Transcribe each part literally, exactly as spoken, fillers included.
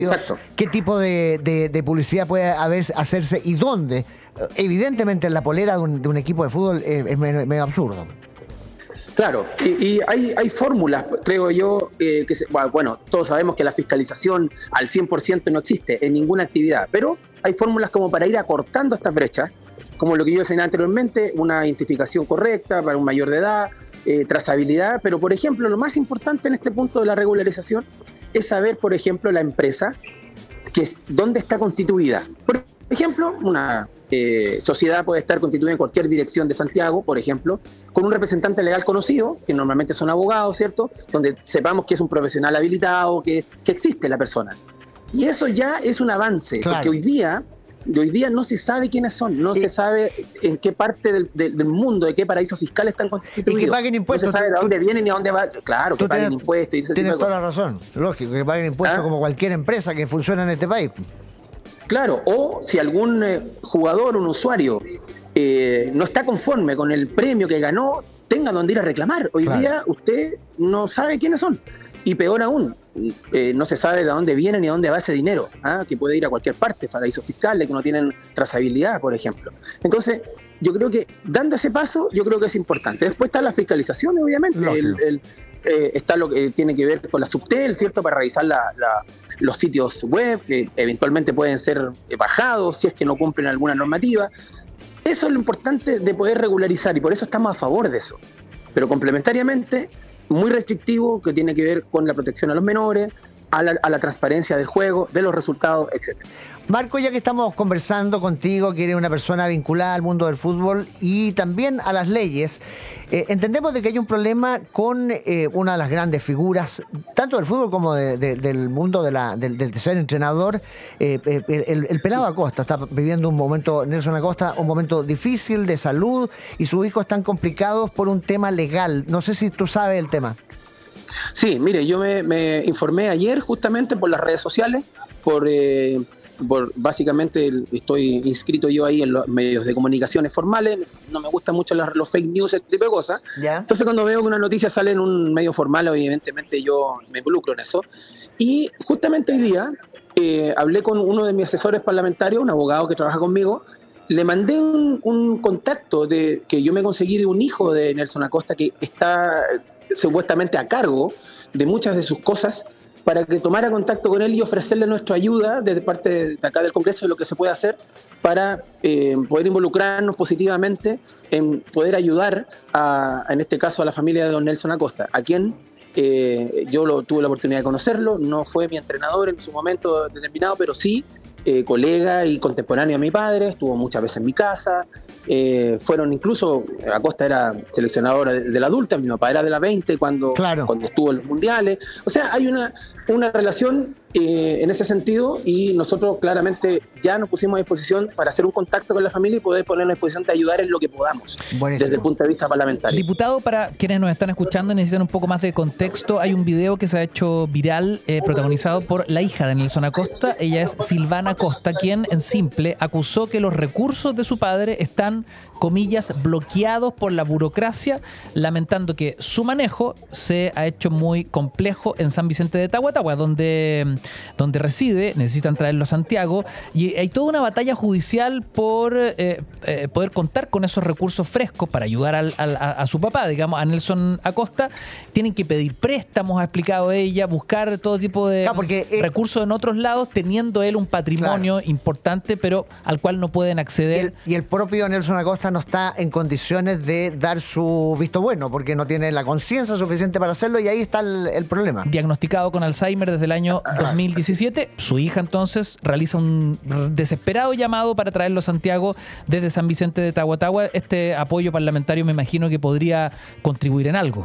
Exacto. ¿Qué tipo de, de, de publicidad puede haber, hacerse y dónde? Evidentemente en la polera de un, de un equipo de fútbol es, es medio, medio absurdo. Claro, y, y hay, hay fórmulas, creo yo, eh, que se, bueno, todos sabemos que la fiscalización al cien por ciento no existe en ninguna actividad, pero hay fórmulas como para ir acortando estas brechas, como lo que yo señalé anteriormente, una identificación correcta para un mayor de edad, eh, trazabilidad, pero por ejemplo, lo más importante en este punto de la regularización es saber, por ejemplo, la empresa, que dónde está constituida. Por ejemplo, una eh, sociedad puede estar constituida en cualquier dirección de Santiago, por ejemplo, con un representante legal conocido, que normalmente son abogados, ¿cierto? Donde sepamos que es un profesional habilitado, que, que existe la persona. Y eso ya es un avance, claro. Porque hoy día... de hoy día no se sabe quiénes son, no sí. se sabe en qué parte del, del, del mundo, de qué paraísos fiscales están constituidos. Y que paguen impuestos. No se sabe de dónde vienen ni a dónde van. Claro, que paguen tienes, impuestos. Y ese tienes tipo de toda cosas. la razón, lógico, que paguen impuestos ¿Ah? como cualquier empresa que funciona en este país. Claro, o si algún eh, jugador, un usuario, eh, no está conforme con el premio que ganó, tenga donde ir a reclamar. Hoy claro. día usted no sabe quiénes son. Y peor aún, eh, no se sabe de dónde viene ni a dónde va ese dinero, ¿ah? Que puede ir a cualquier parte, paraísos fiscales que no tienen trazabilidad, por ejemplo. Entonces, yo creo que dando ese paso, yo creo que es importante. Después está la fiscalización, obviamente, el, el, eh, está lo que tiene que ver con la Subtel, ¿cierto? Para revisar la, la, los sitios web, que eventualmente pueden ser bajados si es que no cumplen alguna normativa. Eso es lo importante de poder regularizar y por eso estamos a favor de eso. Pero complementariamente, muy restrictivo, que tiene que ver con la protección a los menores, a la, a la transparencia del juego, de los resultados, etcétera. Marco, ya que estamos conversando contigo, que eres una persona vinculada al mundo del fútbol y también a las leyes, eh, entendemos de que hay un problema con eh, una de las grandes figuras, tanto del fútbol como de, de, del mundo de, la, del, del ser entrenador, eh, el, el pelado Acosta. Está viviendo un momento, Nelson Acosta, un momento difícil de salud y sus hijos están complicados por un tema legal. No sé si tú sabes el tema. Sí, mire, yo me, me informé ayer justamente por las redes sociales, por... Eh, Por, básicamente estoy inscrito yo ahí en los medios de comunicaciones formales, no me gustan mucho los, los fake news, ese tipo de cosas. ¿Ya? Entonces cuando veo que una noticia sale en un medio formal, evidentemente yo me involucro en eso. Y justamente hoy día eh, hablé con uno de mis asesores parlamentarios, un abogado que trabaja conmigo, le mandé un, un contacto de, que yo me conseguí de un hijo de Nelson Acosta que está supuestamente a cargo de muchas de sus cosas, para que tomara contacto con él y ofrecerle nuestra ayuda desde parte de acá del Congreso de lo que se puede hacer para eh, poder involucrarnos positivamente en poder ayudar, a, en este caso, a la familia de don Nelson Acosta, a quien eh, yo lo, tuve la oportunidad de conocerlo, no fue mi entrenador en su momento determinado, pero sí eh, colega y contemporáneo a mi padre, estuvo muchas veces en mi casa, eh, fueron incluso, Acosta era seleccionador de, de la adulta, mi papá era de la veinte cuando, claro. cuando estuvo en los mundiales, o sea, hay una, una relación eh, en ese sentido y nosotros claramente ya nos pusimos a disposición para hacer un contacto con la familia y poder ponernos a disposición de ayudar en lo que podamos. Buenísimo. Desde el punto de vista parlamentario. Diputado, para quienes nos están escuchando y necesitan un poco más de contexto, hay un video que se ha hecho viral eh, protagonizado por la hija de Nelson Acosta, ella es Silvana Acosta, quien en simple acusó que los recursos de su padre están, comillas, bloqueados por la burocracia, lamentando que su manejo se ha hecho muy complejo en San Vicente de Tahuatahua, donde, donde reside, necesitan traerlo a Santiago, y hay toda una batalla judicial por eh, eh, poder contar con esos recursos frescos para ayudar al, al, a, a su papá, digamos, a Nelson Acosta. Tienen que pedir préstamos, ha explicado ella, buscar todo tipo de claro, porque, eh, recursos en otros lados, teniendo él un patrimonio claro. importante, pero al cual no pueden acceder. Y el, y el propio Nelson Acosta no está en condiciones de dar su visto bueno, porque no tiene la conciencia suficiente para hacerlo, y ahí está el, el problema. Diagnosticado con Alzheimer desde el año dos mil diecisiete, su hija entonces realiza un desesperado llamado para traerlo a Santiago desde San Vicente de Tahuatahua. Este apoyo parlamentario me imagino que podría contribuir en algo.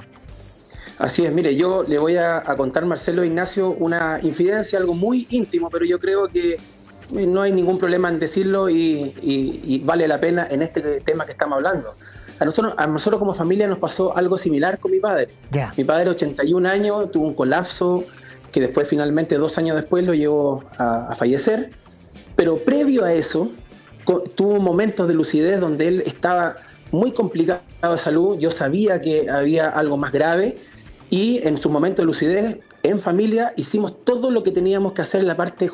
Así es, mire, yo le voy a, a contar, Marcelo Ignacio, una infidencia, algo muy íntimo, pero yo creo que no hay ningún problema en decirlo y, y, y vale la pena en este tema que estamos hablando. A nosotros, a nosotros como familia nos pasó algo similar con mi padre. Yeah. Mi padre, ochenta y un años, tuvo un colapso que después finalmente, dos años después, lo llevó a, a fallecer. Pero previo a eso, tuvo momentos de lucidez donde él estaba muy complicado de salud. Yo sabía que había algo más grave y en su momento de lucidez en familia, hicimos todo lo que teníamos que hacer en la parte